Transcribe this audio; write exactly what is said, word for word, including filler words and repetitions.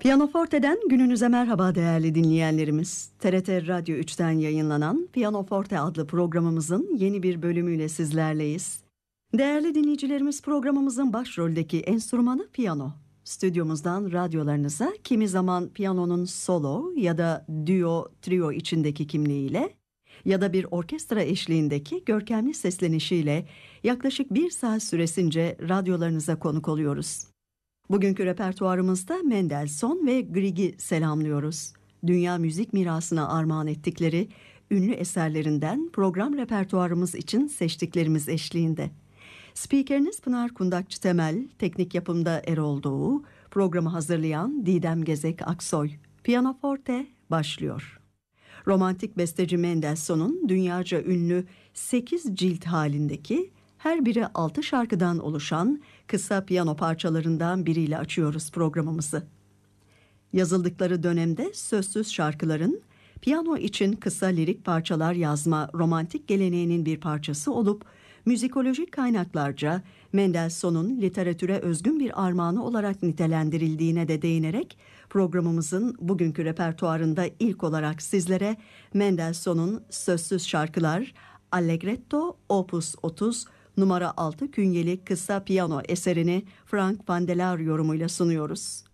Pianoforte'den gününüze merhaba değerli dinleyenlerimiz. T R T Radyo üçten yayınlanan Pianoforte adlı programımızın yeni bir bölümüyle sizlerleyiz. Değerli dinleyicilerimiz, programımızın başroldeki enstrümanı piyano. Stüdyomuzdan radyolarınıza kimi zaman piyanonun solo ya da duo, trio içindeki kimliğiyle ya da bir orkestra eşliğindeki görkemli seslenişiyle yaklaşık bir saat süresince radyolarınıza konuk oluyoruz. Bugünkü repertuarımızda Mendelssohn ve Grieg'i selamlıyoruz. Dünya müzik mirasına armağan ettikleri ünlü eserlerinden program repertuarımız için seçtiklerimiz eşliğinde. Spikeriniz Pınar Kundakçı Temel, teknik yapımda Erol Doğu, programı hazırlayan Didem Gezek Aksoy. Pianoforte başlıyor. Romantik besteci Mendelssohn'un dünyaca ünlü sekiz cilt halindeki her biri altı şarkıdan oluşan kısa piyano parçalarından biriyle açıyoruz programımızı. Yazıldıkları dönemde sözsüz şarkıların piyano için kısa lirik parçalar yazma romantik geleneğinin bir parçası olup müzikolojik kaynaklarca Mendelssohn'un literatüre özgün bir armağanı olarak nitelendirildiğine de değinerek programımızın bugünkü repertuarında ilk olarak sizlere Mendelssohn'un sözsüz şarkılar Allegretto Opus otuz numara altı künyeli kısa piyano eserini Frank Vandeleur yorumuyla sunuyoruz.